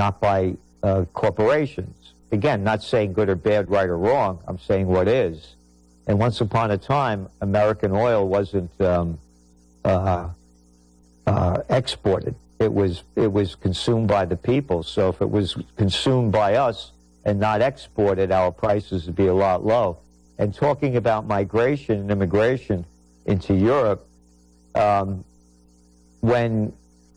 not by corporations. Again, not saying good or bad, right or wrong. I'm saying what is. And once upon a time, American oil wasn't exported. It was consumed by the people. So if it was consumed by us and not exported, our prices would be a lot low. And talking about migration and immigration into Europe, when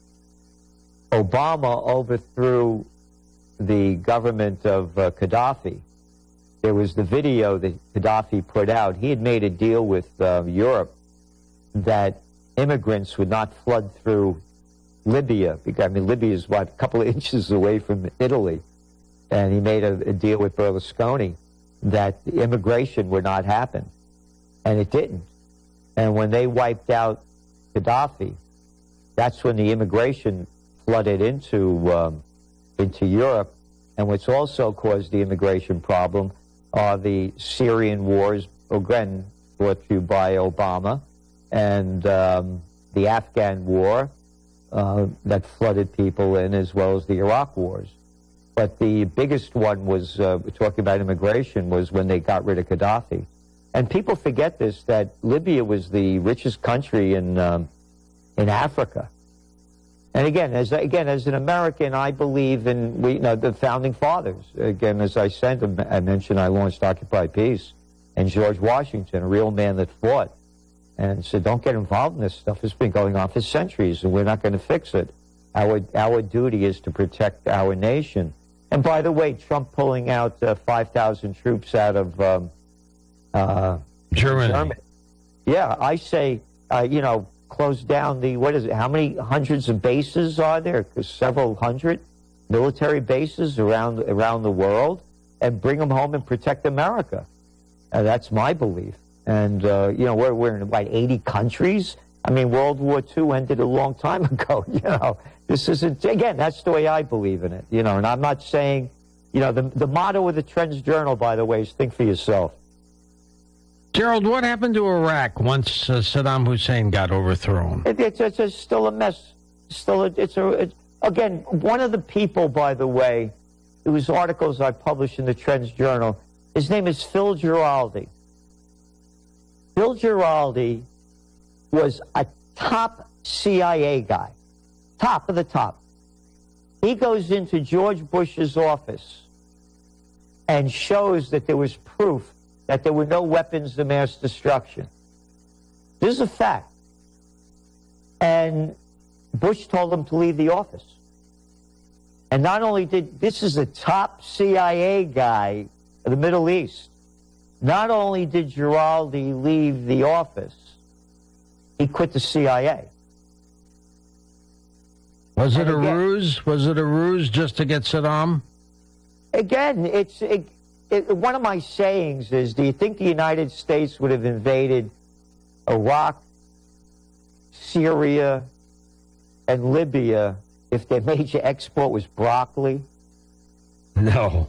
Obama overthrew the government of Gaddafi, there was the video that Gaddafi put out. He had made a deal with Europe that immigrants would not flood through Libya. I mean, Libya is, what, a couple of inches away from Italy. And he made a deal with Berlusconi that the immigration would not happen. And it didn't. And when they wiped out Gaddafi, that's when the immigration flooded into Europe. And what's also caused the immigration problem are the Syrian wars, again, brought to you by Obama, and the Afghan war that flooded people in, as well as the Iraq wars. But the biggest one was, talking about immigration, was when they got rid of Gaddafi. And people forget this, that Libya was the richest country in Africa. And again, as an American, I believe in the founding fathers. Again, as I said, I mentioned I launched Occupy Peace, and George Washington, a real man that fought, and said, "Don't get involved in this stuff. It's been going on for centuries, and we're not going to fix it. Our duty is to protect our nation." And by the way, Trump pulling out 5,000 troops out of Germany. Yeah, I say, close down the, what is it, how many hundreds of bases are there? Several hundred military bases around the world, and bring them home and protect America. That's my belief. And, we're in, 80 countries? I mean, World War II ended a long time ago, This isn't, again, that's the way I believe in it, and I'm not saying, the motto of the Trends Journal, by the way, is think for yourself. Gerald, what happened to Iraq once Saddam Hussein got overthrown? It's still a mess. Again, one of the people, by the way, whose articles I published in the Trends Journal, his name is Phil Giraldi. Phil Giraldi was a top CIA guy, top of the top. He goes into George Bush's office and shows that there was proof that there were no weapons of mass destruction. This is a fact. And Bush told him to leave the office. And not only this is a top CIA guy of the Middle East. Not only did Giraldi leave the office, he quit the CIA. Was it a ruse? Was it a ruse just to get Saddam? Again, one of my sayings is, do you think the United States would have invaded Iraq, Syria, and Libya if their major export was broccoli? No.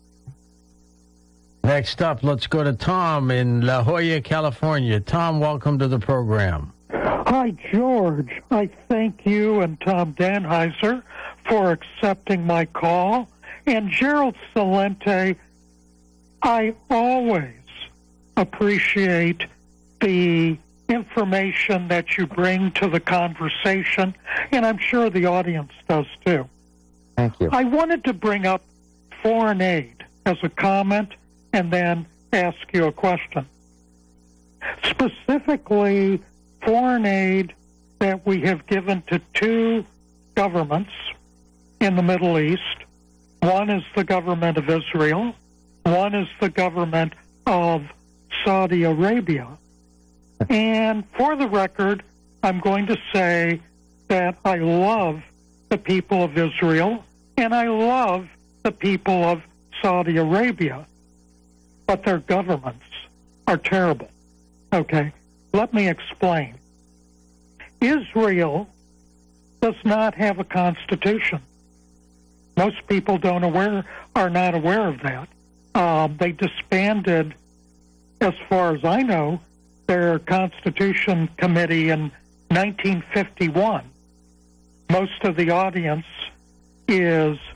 Next up, let's go to Tom in La Jolla, California. Tom, welcome to the program. Hi, George. I thank you and Tom Danheiser for accepting my call. And Gerald Celente, I always appreciate the information that you bring to the conversation, and I'm sure the audience does too. Thank you. I wanted to bring up foreign aid as a comment and then ask you a question. Specifically, foreign aid that we have given to two governments in the Middle East. One is the government of Israel. One is the government of Saudi Arabia. And for the record, I'm going to say that I love the people of Israel and I love the people of Saudi Arabia, but their governments are terrible. Okay, let me explain. Israel does not have a constitution. Most people are not aware of that. They disbanded, as far as I know, their Constitution Committee in 1951. Most of the audience is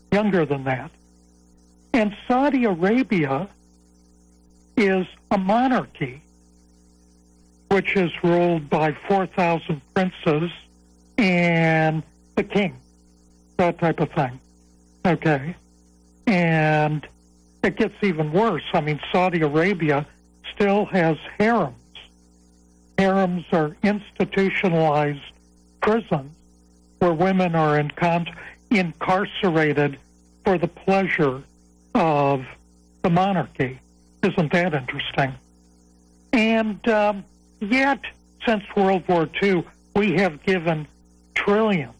younger than that. And Saudi Arabia is a monarchy, which is ruled by 4,000 princes and the king, that type of thing. Okay. And it gets even worse. I mean, Saudi Arabia still has harems. Harems are institutionalized prisons where women are incarcerated for the pleasure of the monarchy. Isn't that interesting? And yet, since World War II, we have given trillions,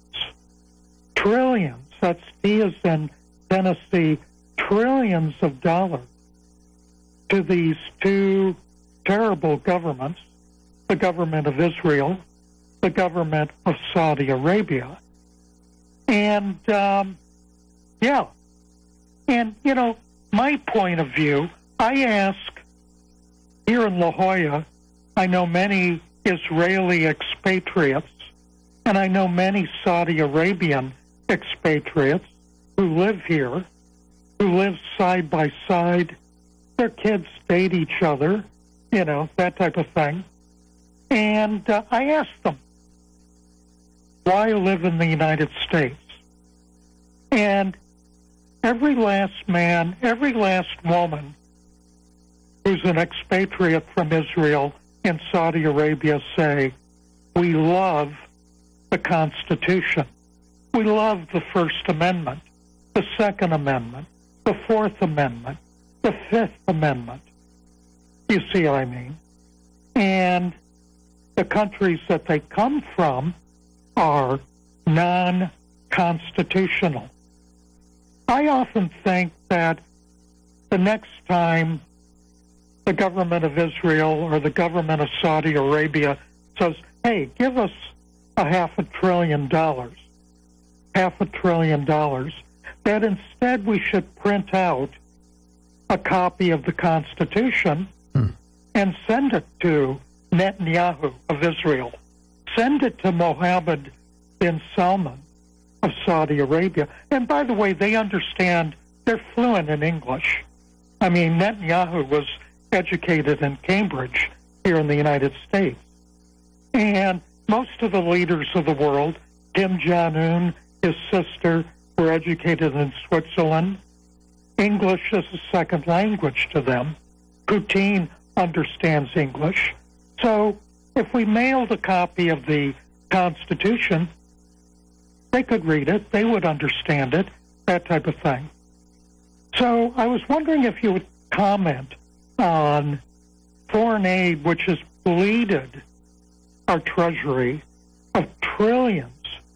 that's D as in Tennessee, trillions of dollars to these two terrible governments, the government of Israel, the government of Saudi Arabia. And, yeah. And, you know, my point of view, I ask here in La Jolla, I know many Israeli expatriates, and I know many Saudi Arabian expatriates who live here, who live side by side. Their kids date each other, you know, that type of thing. And I ask them, why live in the United States? And every last man, every last woman who's an expatriate from Israel and Saudi Arabia say, we love the Constitution. We love the First Amendment, the Second Amendment, the Fourth Amendment, the Fifth Amendment. You see what I mean? And the countries that they come from are non-constitutional. I often think that the next time the government of Israel or the government of Saudi Arabia says, hey, give us $500 billion, that instead we should print out a copy of the Constitution and send it to Netanyahu of Israel. Send it to Mohammed bin Salman of Saudi Arabia. And by the way, they understand, they're fluent in English. I mean, Netanyahu was educated in Cambridge here in the United States. And most of the leaders of the world, Kim Jong-un, his sister, were educated in Switzerland. English is a second language to them. Putin understands English. So if we mailed a copy of the Constitution, they could read it, they would understand it, that type of thing. So I was wondering if you would comment on foreign aid, which has bleeded our treasury of trillions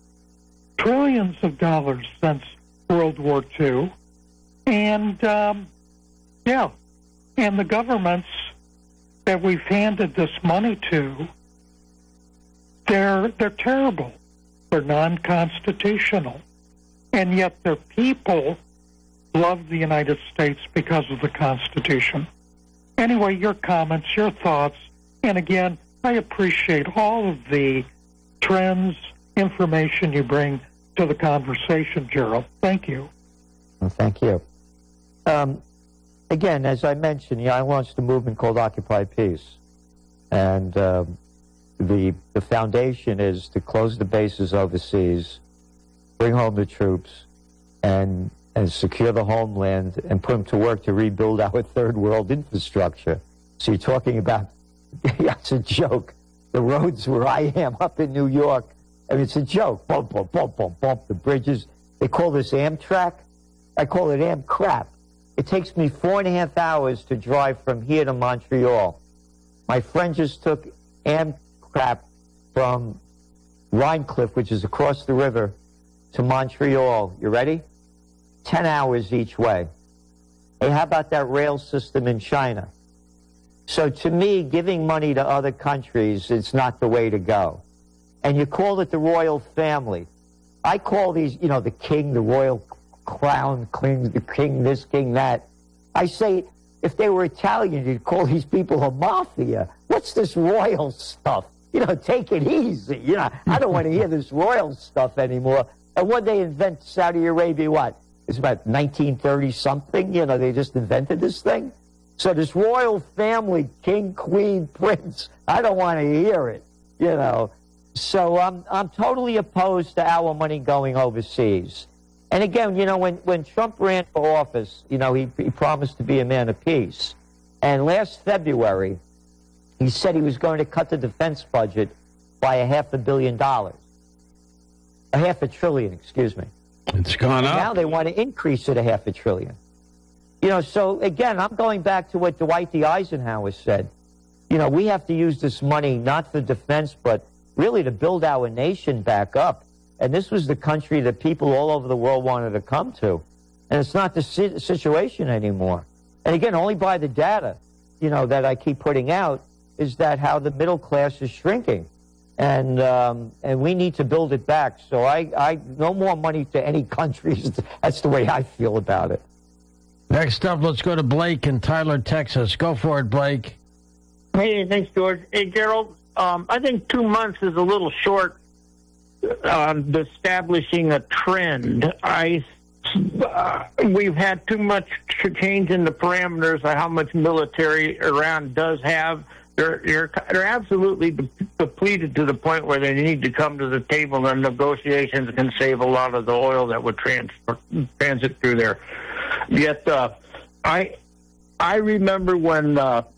of dollars since World War II. And, yeah, and the governments that we've handed this money to, they're terrible. They're non-constitutional. And yet their people love the United States because of the Constitution. Anyway, your comments, your thoughts, and again, I appreciate all of the trends, information you bring to the conversation, Gerald. Thank you. Well, thank you. Again, as I mentioned, I launched a movement called Occupy Peace. And the foundation is to close the bases overseas, bring home the troops, and secure the homeland and put them to work to rebuild our third world infrastructure. So you're talking about, it's a joke. The roads where I am up in New York, I mean, it's a joke. Bump, bump, bump, bump, bump. The bridges, they call this Amtrak. I call it Amcrap. It takes me 4.5 hours to drive from here to Montreal. My friend just took Amcrap from Rhinecliff, which is across the river, to Montreal. You ready? 10 hours each way. Hey, how about that rail system in China? So to me, giving money to other countries is not the way to go. And you call it the royal family. I call these, the king, the royal crown, the king this, king that. I say, if they were Italian, you'd call these people a mafia. What's this royal stuff? Take it easy. I don't want to hear this royal stuff anymore. And what they invent Saudi Arabia, what? it's about 1930-something. You know, they just invented this thing. So this royal family, king, queen, prince, I don't want to hear it, you know. So I'm totally opposed to our money going overseas. And again, you know, when Trump ran for office, you know, he promised to be a man of peace. And last February, he said he was going to cut the defense budget by $500 million. $500 billion, excuse me. It's gone up. Now they want to increase it $500 billion. You know, so again, I'm going back to what Dwight D. Eisenhower said. You know, we have to use this money not for defense, but really to build our nation back up. And this was the country that people all over the world wanted to come to. And it's not the situation anymore. And again, only by the data, you know, that I keep putting out is that how the middle class is shrinking. And we need to build it back. So I no more money to any countries. That's the way I feel about it. Next up, let's go to Blake in Tyler, Texas. Go for it, Blake. Hey, thanks, George. Hey, Gerald, I think 2 months is a little short on establishing a trend. We've had too much change in the parameters of how much military Iran does have. They're absolutely depleted to the point where they need to come to the table, and negotiations can save a lot of the oil that would transit through there. Yet, I remember when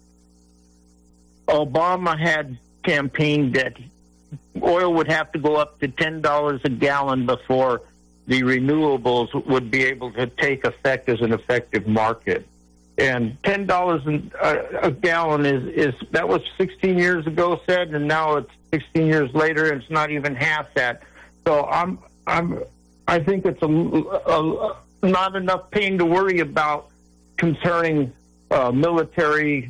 Obama had campaigned that oil would have to go up to $10 a gallon before the renewables would be able to take effect as an effective market. And $10 a gallon is that was 16 years ago said, and now it's 16 years later, and it's not even half that. So I think it's a not enough pain to worry about concerning military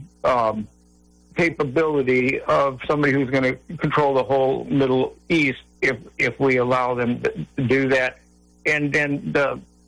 capability of somebody who's going to control the whole Middle East if we allow them to do that. And then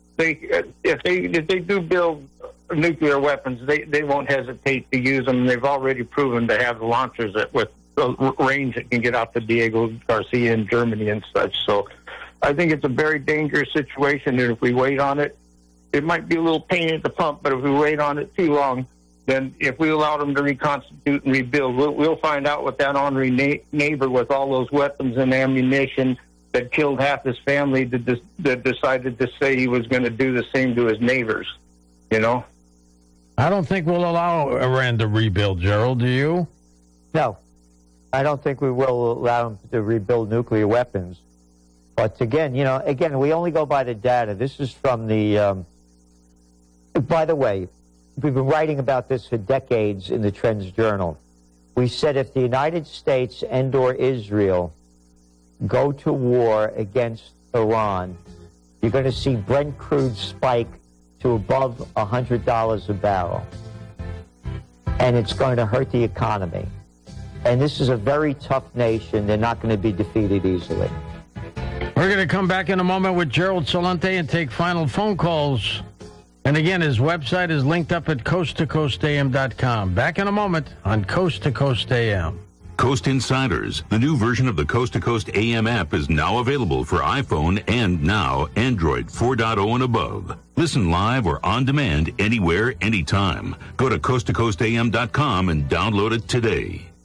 if they do build nuclear weapons, they won't hesitate to use them. They've already proven to have launchers with a range that can get out to Diego Garcia in Germany and such. So I think it's a very dangerous situation, and if we wait on it, it might be a little pain at the pump, but if we wait on it too long, then if we allow them to reconstitute and rebuild, we'll find out what that ornery neighbor with all those weapons and ammunition that killed half his family that decided to say he was going to do the same to his neighbors, you know? I don't think we'll allow Iran to rebuild, Gerald. Do you? No. I don't think we will allow them to rebuild nuclear weapons. But again, you know, we only go by the data. This is from the, by the way, we've been writing about this for decades in the Trends Journal. We said if the United States and or Israel go to war against Iran, you're going to see Brent crude spike to above $100 a barrel. And it's going to hurt the economy. And this is a very tough nation. They're not going to be defeated easily. We're going to come back in a moment with Gerald Celente and take final phone calls. And again, his website is linked up at coasttocoastam.com. Back in a moment on Coast to Coast AM. Coast Insiders, the new version of the Coast to Coast AM app, is now available for iPhone and now Android 4.0 and above. Listen live or on demand anywhere, anytime. Go to coasttocoastam.com and download it today.